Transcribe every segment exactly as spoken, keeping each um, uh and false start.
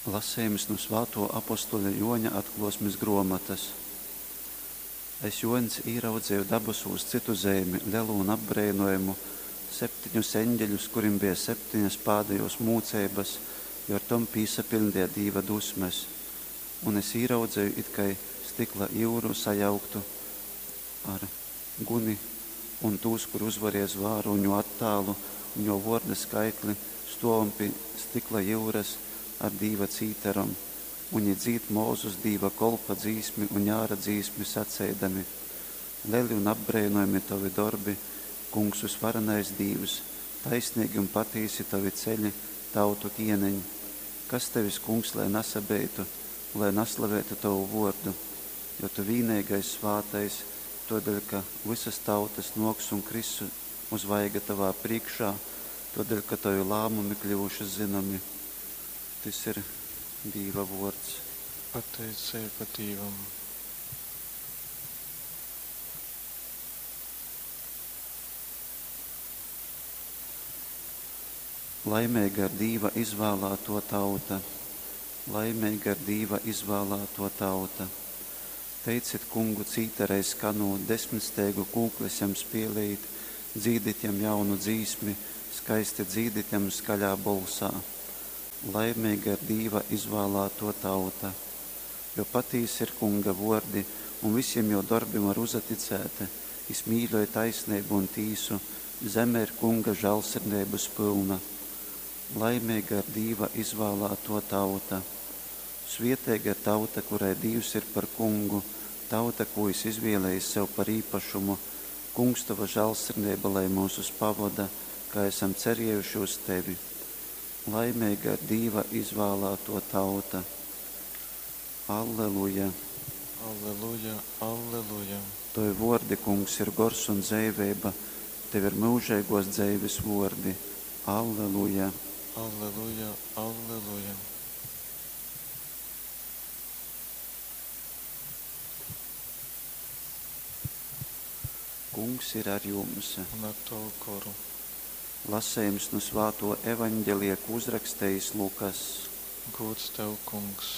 Lasījums no Svāto apostoļa Joņa atklosmes gromatas. Es Joņs īraudzīju dabasūs citu zemi, lielu un apbrēnojumu, septiņus eņģeļus, kuriem bija septiņas pādējos mūcības, jo ar tom pīsapildīja Dīva dusmes. Un es īraudzīju it kā stikla jūru sajauktu ar guni, un tūs, kur uzvaries vāru un jo attālu, un jo vorda skaitli, stovam pie stikla jūras ar Dīva cīteram, un ja dzīt Mūzus Dīva kolpa dzīsmi un jāra dzīsmi sacēdami. Leli un apbrēnojami tavi darbi, kungs uzvarenais Dīvs, taisnīgi un patīsi tavi ceļi, tautu kieneņi. Kas tevis, kungs, lai nasabeitu, lai naslavētu tavu vordu, jo tu vīnīgais svātais, todēļ, ka visas tautas noks un krisu uzvaiga tavā priekšā, todēļ, ka tavi lāmumi kļuvuši zinami. Tas ir Dīva vārds. Pateicība Dīvam. Laimīga ir Dīva izvēlēto tauta, laimīga ir Dīva izvēlēto tauta. Teicit kungu cītereiz skanūt, desmitsteigu kūklis jam spielīt, dzīdit jam jaunu dzīsmi, skaisti dzīdit jam skaļā balsā. Laimīga ir Dīva izvēlēto tauta, jo patīs ir kunga vordi, un visiem jau darbim var uzaticēti, es mīļoju taisnību un tīsu, zeme ir kunga žalsirdības pilna. Laimīga ir Dīva izvēlēto tauta. Svietēga ir tauta, kurai Dievs ir par kungu, tauta, ko es izvēlējis sev par īpašumu. Kungs, tava žalsirdība, lai mūsus pavada, kā esam cerējuši uz tevi. Laimīga ir Dīva izvēlēto tauta. Alleluja! Alleluja, alleluja! Tavi vordi, kungs, ir gors un dzīvība, tev ir mūžīgos dzīves vordi. Alleluja! Alleluja, alleluja! Kungs ir ar jums. Un ar tavu koru. Lasējums no Svāto evaņģelija, ko uzrakstījis Lukas. Gods tev, kungs.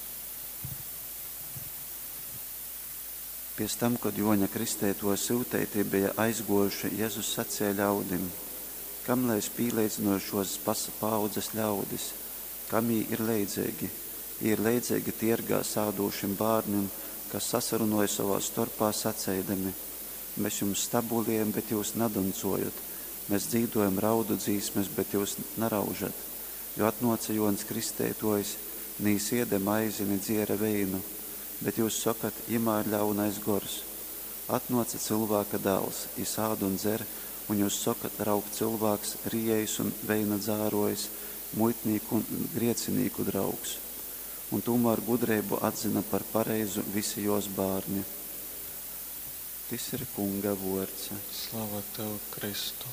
Pēc tam, kad Joņa kristēto siltēti bija aizgojuši, Jēzus sacīja ļaudim, kam lai es pīlīdzinu šos paudzes ļaudis, kam viņi ir leidzīgi. Viņi ir leidzīgi tirgā sādošiem bārniem, kas sasarunoja savā starpā sacēdami. Mēs jums stabulējam, bet jūs nedancojat. Mēs dzīvojam raudu dzīsmes, bet jūs neraužat. Jo atnoca Joņs kristētojs, nīs iede maizi, ni dziera veinu, bet jūs sakat, imā ir ļaunais gors. Atnoca cilvēka dēls, jis ād un dzer, un jūs sakat, raug cilvēks, rijējs un veina dzārojas, muitnīku un griecinīku draugs. Un tomēr gudrību atzina par pareizu visi jos bārni. Tas ir kunga vārds. Slava tev, Kristu.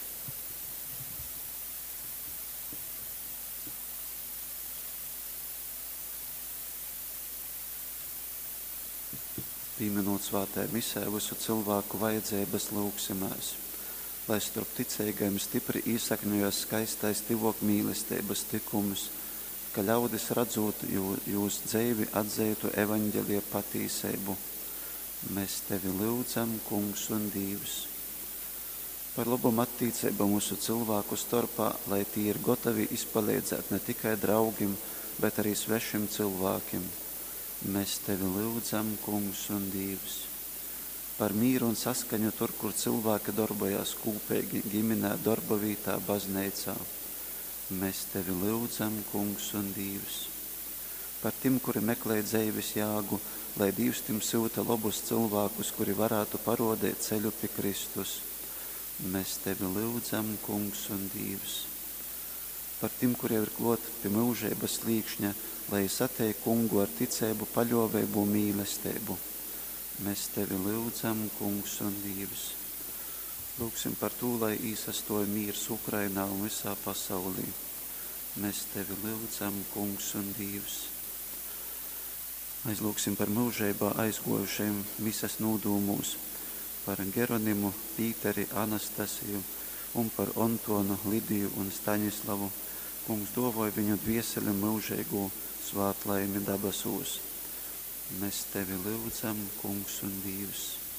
Pieminot svātē misē visu cilvēku vajadzības lūgsimēs, lai starp ticīgajiem stipri īsakņojas skaistais tivok mīlestības tikums, ka ļaudis redzot jūs dzīvi atzeitu evaņģelija patīseibu. Mēs tevi lūdzam, kungs un Dievs, par labam attīcību mūsu cilvēku starpā, lai tie ir gatavi izpalīdzēt ne tikai draugiem, bet arī svešiem cilvēkiem. Mēs tevi lūdzam, kungs un Dievs, par mīru un saskaņu tur, kur cilvēki darbojās kopīgi, ģimenē, darba vietā, baznīcā. Mēs tevi lūdzam, kungs un Dievs, par tiem, kuri meklē dzīves jāgu, lai Dievs tim sūta labus cilvēkus, kuri varētu parodēt ceļu pie Kristus. Mēs tevi lūdzam, kungs un Dievs, par tiem, kuriem ir klot pie mūžības līkšņa, lai satēj kungu ar ticību, paļāvību un mīlestību. Mēs tevi lūdzam, kungs un Dievs. Lūksim par to, lai īsastoja mīrs Ukrainā un visā pasaulī. Mēs tevi lūdzam, kungs un Dievs. Aizlūksim par mūžībā aizgojušiem visas nūdūmūs, par Geronimu, Pīteri, Anastasiju un par Antonu, Lidiju un Staņislavu, kungs dovoj viņu dvieseli mūžīgu svētlaimi dabasūs. Mēs tevi lūdzam, kungs un Dievs.